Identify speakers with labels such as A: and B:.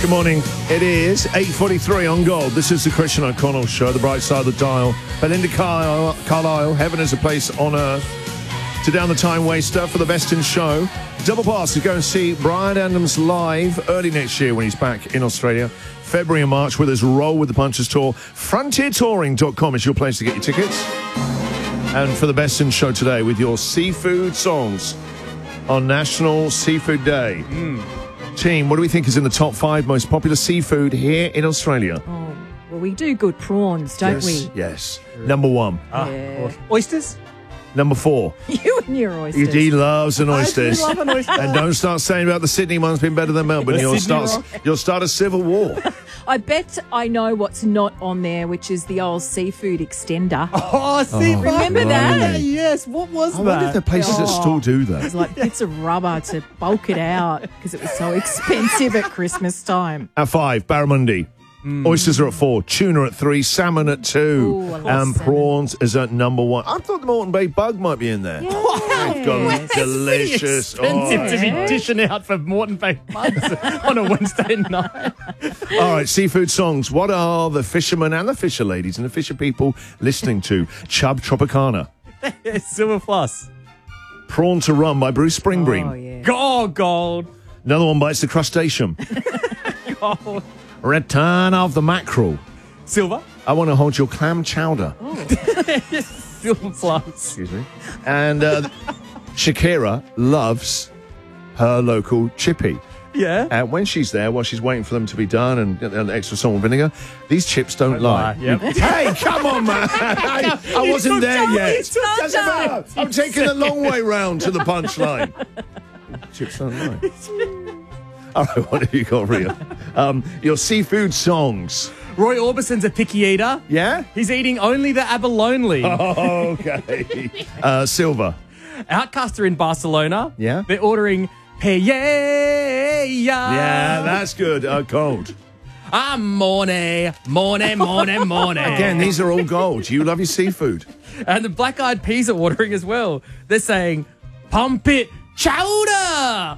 A: Good morning. It is 8:43 on Gold. This is the Christian O'Connell Show, the bright side of the dial. Belinda Carlisle, heaven is a place on earth. To Down the Time Waster for the Best in Show. Double pass to go and see Bryan Adams live early next year when he's back in Australia. February and March with his Roll with the Punches tour. FrontierTouring.com is your place to get your tickets. And for the Best in Show today with your seafood songs on National Seafood Day. Team, what do we think is in the top 5 most popular seafood here in Australia?
B: Oh, well, we do good prawns, don't we?
A: Yes. Number 1.
B: Yeah.
C: Oysters?
A: Number 4.
B: You and your oysters.
A: He loves an oyster.
C: I do love an oyster.
A: And don't start saying about the Sydney one's been better than Melbourne. You'll start a civil war.
B: I bet I know what's not on there, which is the old seafood extender.
C: Oh, see,
B: remember that?
C: Yes, what was
A: I wonder if there are places that still do that.
B: It's like bits of rubber to bulk it out because it was so expensive at Christmas time.
A: At 5, barramundi. Oysters are at 4, tuna at 3, salmon at 2,
B: Ooh, I love
A: and
B: salmon.
A: prawns is at number 1. I thought the Moreton Bay bug might be in there. They've got delicious.
C: Expensive to be dishing out for Moreton Bay bugs on a Wednesday night.
A: All right, seafood songs. What are the fishermen and the fisher ladies and the fisher people listening to? Chub Tropicana.
C: Silver Plus.
A: Prawn to Rum by Bruce Springbreen.
B: Oh, yeah.
C: Oh, gold.
A: Another one bites the crustacean.
C: Gold.
A: Return of the Mackerel.
C: Silver.
A: I want to hold your clam chowder.
C: Silver Plus.
A: Excuse me. And Shakira loves her local chippy.
C: Yeah.
A: And when she's there, while she's waiting for them to be done and extra salt and vinegar, these chips don't lie.
C: Yep.
A: Hey, come on, man. I wasn't there yet. Doesn't matter. I'm taking a long way round to the punchline. Chips don't lie. All right, what have you got, Ria? Your seafood songs.
C: Roy Orbison's a picky eater.
A: Yeah?
C: He's eating only the abalone.
A: Oh, okay. Silver.
C: Outcast are in Barcelona.
A: Yeah?
C: They're ordering paella.
A: Yeah, that's good. Cold.
C: Morning.
A: Again, these are all gold. You love your seafood.
C: And the Black Eyed Peas are ordering as well. They're saying, pump it chowder.